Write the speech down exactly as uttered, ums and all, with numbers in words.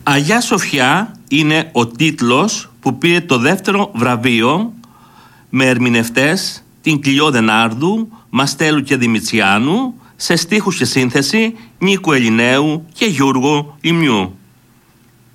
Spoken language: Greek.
Αγιά Σοφιά είναι ο τίτλος που πήρε το δεύτερο βραβείο με ερμηνευτές την Κλειό Δενάρδου, Μαστέλου και Δημητσιάνου, σε στίχους και σύνθεση Νίκου Ελληναίου και Γιώργο Λιμιού.